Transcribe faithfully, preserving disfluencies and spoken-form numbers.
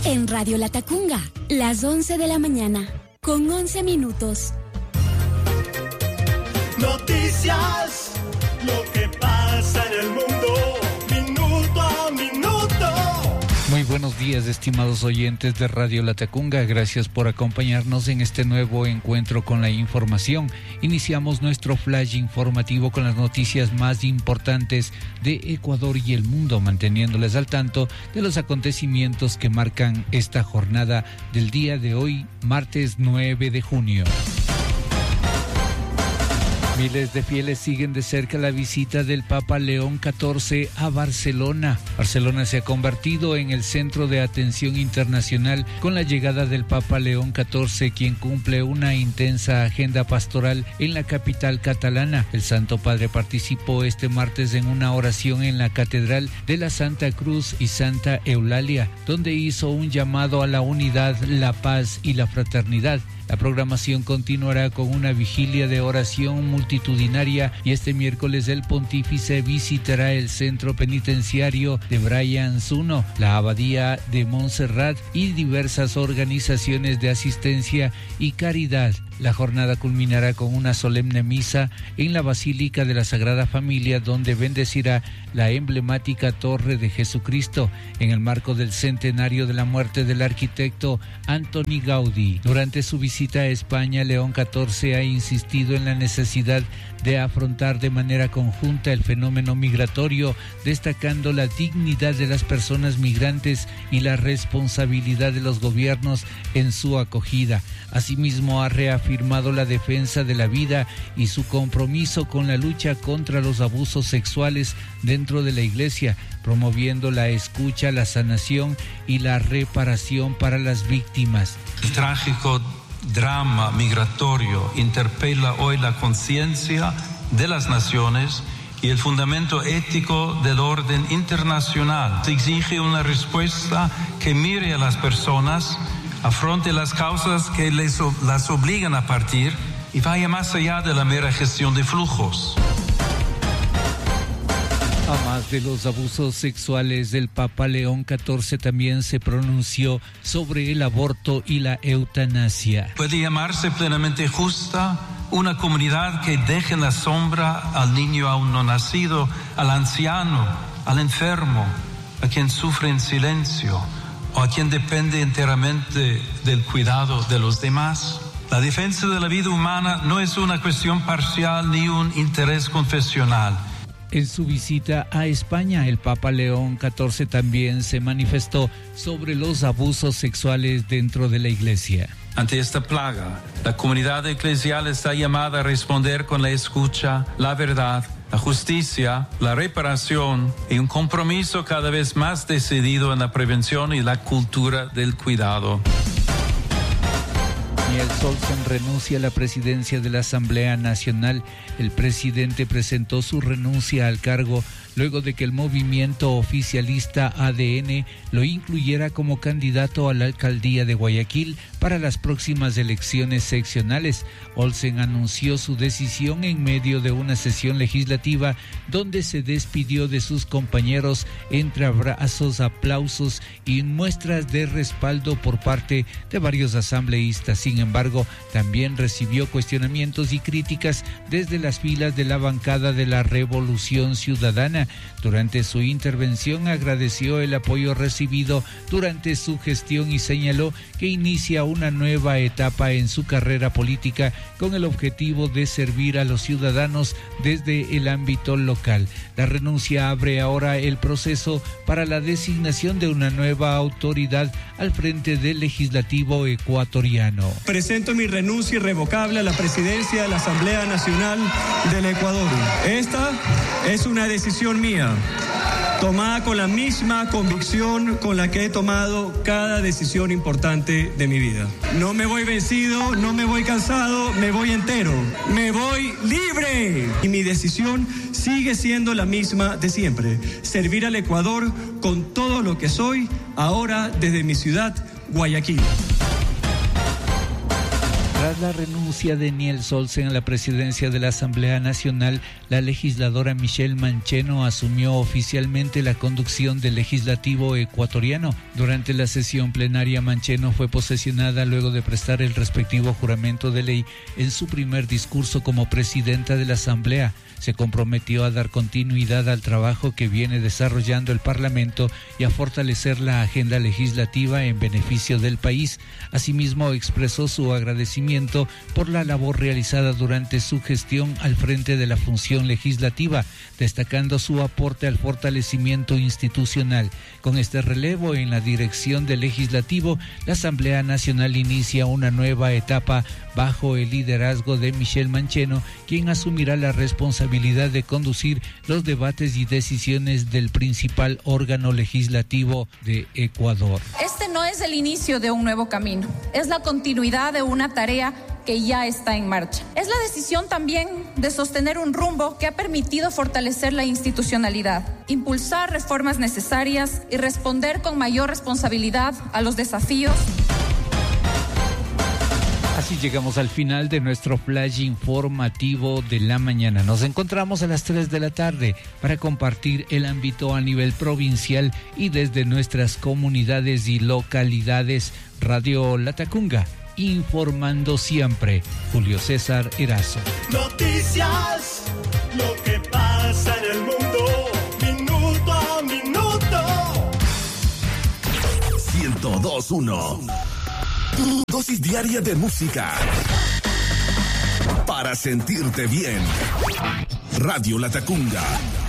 En Radio Latacunga, las once de la mañana, con once minutos. Noticias, lo que pasa en el mundo, minuto a minuto. Muy buenos días, estimados oyentes de Radio Latacunga. Gracias por acompañarnos en este nuevo encuentro con la información. Iniciamos nuestro flash informativo con las noticias más importantes de Ecuador y el mundo, manteniéndoles al tanto de los acontecimientos que marcan esta jornada del día de hoy, martes nueve de junio. Miles de fieles siguen de cerca la visita del Papa León catorce a Barcelona. Barcelona se ha convertido en el centro de atención internacional con la llegada del Papa León catorce, quien cumple una intensa agenda pastoral en la capital catalana. El Santo Padre participó este martes en una oración en la Catedral de la Santa Cruz y Santa Eulalia, donde hizo un llamado a la unidad, la paz y la fraternidad. La programación continuará con una vigilia de oración multitudinaria y este miércoles el pontífice visitará el centro penitenciario de Brianzuno, la abadía de Montserrat y diversas organizaciones de asistencia y caridad. La jornada culminará con una solemne misa en la Basílica de la Sagrada Familia, donde bendecirá la emblemática Torre de Jesucristo en el marco del centenario de la muerte del arquitecto Antoni Gaudí. Durante su visita a España, León catorce ha insistido en la necesidad de afrontar de manera conjunta el fenómeno migratorio, destacando la dignidad de las personas migrantes y la responsabilidad de los gobiernos en su acogida. Asimismo, ha reafirmado la defensa de la vida y su compromiso con la lucha contra los abusos sexuales dentro de la Iglesia, promoviendo la escucha, la sanación y la reparación para las víctimas. El trágico drama migratorio interpela hoy la conciencia de las naciones y el fundamento ético del orden internacional. Se exige una respuesta que mire a las personas, afronte las causas que les, las obligan a partir y vaya más allá de la mera gestión de flujos. Además de los abusos sexuales, el Papa León catorce también se pronunció sobre el aborto y la eutanasia. Puede llamarse plenamente justa una comunidad que deje en la sombra al niño aún no nacido, al anciano, al enfermo, a quien sufre en silencio o a quien depende enteramente del cuidado de los demás. La defensa de la vida humana no es una cuestión parcial ni un interés confesional. En su visita a España, el Papa León catorce también se manifestó sobre los abusos sexuales dentro de la Iglesia. Ante esta plaga, la comunidad eclesial está llamada a responder con la escucha, la verdad, la justicia, la reparación y un compromiso cada vez más decidido en la prevención y la cultura del cuidado. Daniel Solsen renuncia a la presidencia de la Asamblea Nacional. El presidente presentó su renuncia al cargo luego de que el movimiento oficialista A D N lo incluyera como candidato a la alcaldía de Guayaquil para las próximas elecciones seccionales. Olsen anunció su decisión en medio de una sesión legislativa donde se despidió de sus compañeros entre abrazos, aplausos y muestras de respaldo por parte de varios asambleístas. Sin embargo, también recibió cuestionamientos y críticas desde las filas de la bancada de la Revolución Ciudadana. Durante su intervención agradeció el apoyo recibido durante su gestión y señaló que inicia una nueva etapa en su carrera política con el objetivo de servir a los ciudadanos desde el ámbito local. La renuncia abre ahora el proceso para la designación de una nueva autoridad al frente del legislativo ecuatoriano. Presento mi renuncia irrevocable a la presidencia de la Asamblea Nacional del Ecuador. Esta es una decisión mía, tomada con la misma convicción con la que he tomado cada decisión importante de mi vida. No me voy vencido, no me voy cansado, me voy entero, me voy libre. Y mi decisión sigue siendo la misma de siempre: servir al Ecuador con todo lo que soy, ahora desde mi ciudad, Guayaquil. Tras la renuncia de Niels Olsen a la presidencia de la Asamblea Nacional, la legisladora Michelle Mancheno asumió oficialmente la conducción del legislativo ecuatoriano. Durante la sesión plenaria, Mancheno fue posesionada luego de prestar el respectivo juramento de ley. En su primer discurso como presidenta de la Asamblea, se comprometió a dar continuidad al trabajo que viene desarrollando el Parlamento y a fortalecer la agenda legislativa en beneficio del país. Asimismo, expresó su agradecimiento por la labor realizada durante su gestión al frente de la función legislativa, destacando su aporte al fortalecimiento institucional. Con este relevo en la dirección del Legislativo, la Asamblea Nacional inicia una nueva etapa bajo el liderazgo de Michelle Mancheno, quien asumirá la responsabilidad de conducir los debates y decisiones del principal órgano legislativo de Ecuador. Este no es el inicio de un nuevo camino, es la continuidad de una tarea que ya está en marcha. Es la decisión también de sostener un rumbo que ha permitido fortalecer la institucionalidad, impulsar reformas necesarias y responder con mayor responsabilidad a los desafíos. Así llegamos al final de nuestro flash informativo de la mañana. Nos encontramos a las tres de la tarde para compartir el ámbito a nivel provincial y desde nuestras comunidades y localidades. Radio Latacunga, informando siempre. Julio César Erazo. Noticias, lo que pasa en el mundo, minuto a minuto. ciento dos punto uno. Tu dosis diaria de música para sentirte bien. Radio Latacunga.